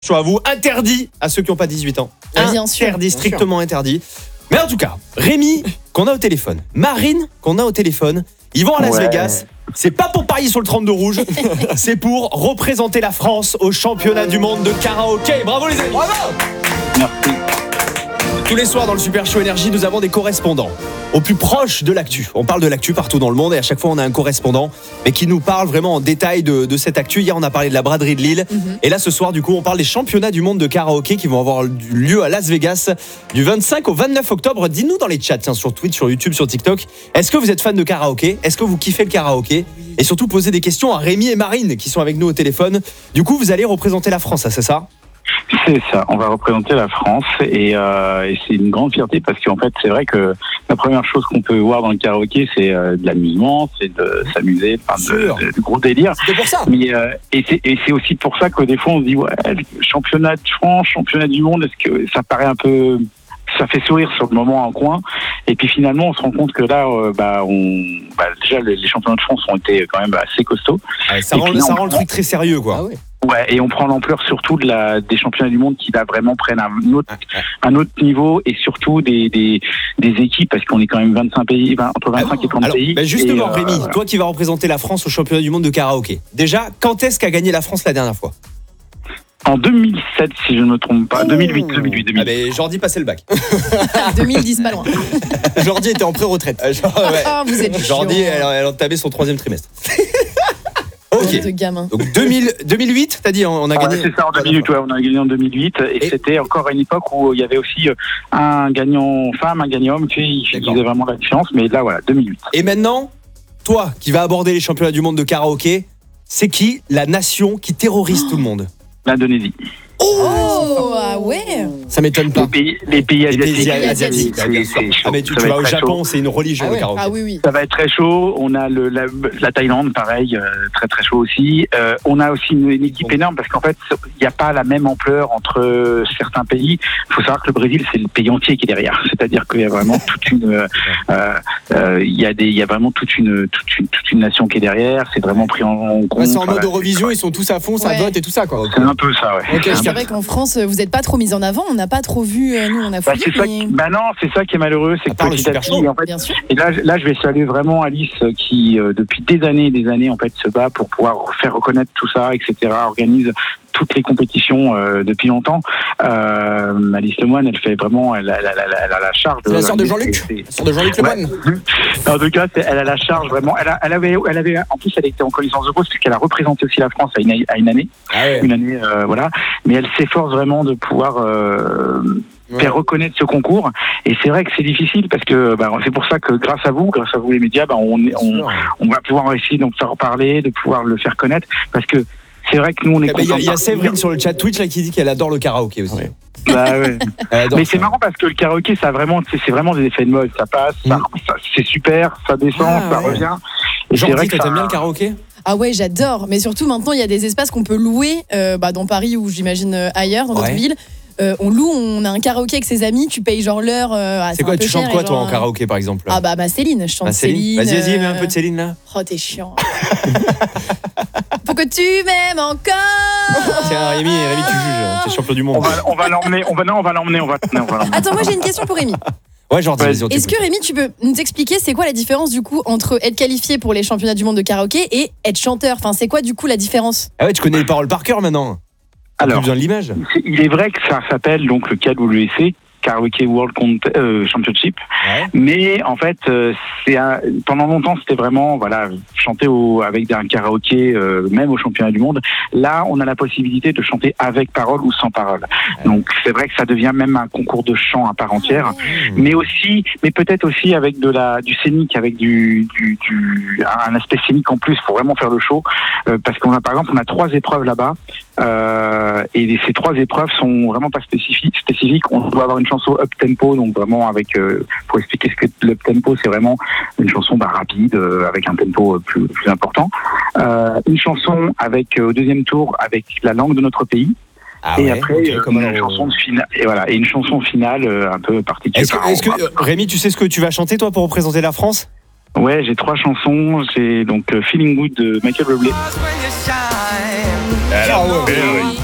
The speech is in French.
à vous, interdit à ceux qui n'ont pas 18 ans. Bien sûr. Interdit, strictement interdit. Mais en tout cas, Rémi, qu'on a au téléphone, Marine, qu'on a au téléphone, ils vont à Las Vegas. C'est pas pour parier sur le 32 rouge, c'est pour représenter la France au championnat du monde de karaoké. Bravo les amis. Bravo. Merci. Tous les soirs dans le Super Show Énergie, nous avons des correspondants au plus proche de l'actu. On parle de l'actu partout dans le monde et à chaque fois on a un correspondant mais qui nous parle vraiment en détail de cette actu. Hier on a parlé de la braderie de Lille et là ce soir du coup on parle des championnats du monde de karaoké qui vont avoir lieu à Las Vegas du 25 au 29 octobre. Dis-nous dans les chats, sur Twitch, sur YouTube, sur TikTok, est-ce que vous êtes fan de karaoké? Est-ce que vous kiffez le karaoké? Et surtout posez des questions à Rémi et Marine qui sont avec nous au téléphone. Du coup vous allez représenter la France, c'est ça? C'est ça, on va représenter la France et c'est une grande fierté parce qu'en fait c'est vrai que la première chose qu'on peut voir dans le karaoké c'est de l'amusement, c'est de s'amuser, de gros délire. C'est pour ça. Mais et c'est aussi pour ça que des fois on se dit championnat de France, championnat du monde, est-ce que ça paraît un peu, ça fait sourire sur le moment en coin et puis finalement on se rend compte que là déjà les championnats de France ont été quand même assez costauds. Ça rend le truc très sérieux quoi. Ah ouais. Ouais, et on prend l'ampleur surtout des championnats du monde qui là vraiment prennent un autre niveau et surtout des équipes parce qu'on est quand même 25 pays, entre 25 et 30 pays. Justement, Rémi, toi qui vas représenter la France au championnat du monde de karaoké. Déjà, quand est-ce qu'a gagné la France la dernière fois? En 2007, si je ne me trompe pas. 2008. Ah ben, Jordi passait le bac. 2010, pas loin. Jordi était en pré-retraite. Vous êtes Jordi, elle entamait son 3e trimestre. Ok. De gamin. Donc 2008, t'as dit, on a gagné. C'est ça, en 2008, on a gagné en 2008. Et c'était encore une époque où il y avait aussi un gagnant femme, un gagnant homme, qui faisait vraiment la différence. Mais là, voilà, 2008. Et maintenant, toi qui vas aborder les championnats du monde de karaoké, c'est qui la nation qui terrorise tout le monde? L'Indonésie. Oh, ah ouais. Ça m'étonne pas. Les pays asiatiques. Mais tu vas au Japon, c'est une religion le karaoké. Ah oui. Ça va être très chaud. On a la Thaïlande, pareil, très très chaud aussi. On a aussi une équipe énorme parce qu'en fait, il n'y a pas la même ampleur entre certains pays. Il faut savoir que le Brésil, c'est le pays entier qui est derrière. C'est-à-dire qu'il y a vraiment toute une, il y a vraiment toute une nation qui est derrière. C'est vraiment pris en compte. C'est en mode Eurovision, ils sont tous à fond, ça vote et tout ça quoi. C'est un peu ça, ouais. Okay, c'est vrai qu'en France, vous n'êtes pas trop mis en avant. On n'a pas trop vu. Nous, on a fouillé. Non, c'est ça qui est malheureux, c'est que petit à petit, en fait. Bien sûr. Et là, je vais saluer vraiment Alice qui, depuis des années, en fait, se bat pour pouvoir faire reconnaître tout ça, etc. Organise toutes les compétitions depuis longtemps. Alice Lemoine, elle fait vraiment, elle a la charge. C'est la sœur de Jean-Luc. La sœur de Jean-Luc Lemoine. En tout cas, elle a la charge vraiment. Elle avait, en plus, elle était en connaissance de cause puisqu'elle a représenté aussi la France à une année. Ah ouais. Une année, voilà. Mais elle s'efforce vraiment de pouvoir faire reconnaître ce concours. Et c'est vrai que c'est difficile parce que c'est pour ça que grâce à vous les médias, on va pouvoir essayer d'en faire parler, de pouvoir le faire connaître parce que c'est vrai que nous on est contents. Il y a Séverine sur le chat Twitch là qui dit qu'elle adore le karaoké aussi. Ouais. Mais c'est marrant parce que le karaoké c'est vraiment des effets de mode, ça passe, ça, c'est super, ça descend, ça revient. Et c'est vrai que t'aimes bien le karaoké? Ah ouais, j'adore. Mais surtout maintenant il y a des espaces qu'on peut louer dans Paris ou j'imagine ailleurs dans d'autres villes. On a un karaoké avec ses amis, tu payes genre l'heure. C'est quoi, tu chantes quoi toi en karaoké par exemple? Ah Céline, je chante Céline. Vas-y, mets un peu de Céline là. Oh, t'es chiant. Faut que tu m'aimes encore. Tiens, Rémi, tu juges, t'es champion du monde. On va l'emmener. Attends, moi j'ai une question pour Rémi. Ouais, Jordi, vas-y. Est-ce que Rémi, tu peux nous expliquer c'est quoi la différence du coup entre être qualifié pour les championnats du monde de karaoké et être chanteur? Enfin, c'est quoi du coup la différence? Ah ouais, tu connais les paroles par cœur maintenant. Alors, plus besoin de l'image. Il est vrai que ça s'appelle donc le KWC, Karaoke World Championship, mais en fait, pendant longtemps c'était vraiment chanter avec un karaoké, même au championnat du monde. Là, on a la possibilité de chanter avec parole ou sans parole. Donc c'est vrai que ça devient même un concours de chant à part entière, mais peut-être aussi avec du scénique, avec un aspect scénique en plus pour vraiment faire le show, parce qu'on a par exemple 3 épreuves là-bas. Et ces 3 épreuves sont vraiment pas spécifiques. On doit avoir une chanson up tempo, donc vraiment pour expliquer ce que l'up tempo, c'est vraiment une chanson rapide avec un tempo plus important. Une chanson avec au deuxième tour avec la langue de notre pays. Après une chanson finale et une chanson finale un peu particulière. Est-ce que Rémi, tu sais ce que tu vas chanter toi pour représenter la France? Ouais, j'ai 3 chansons. J'ai donc Feeling Good de Michael Bublé.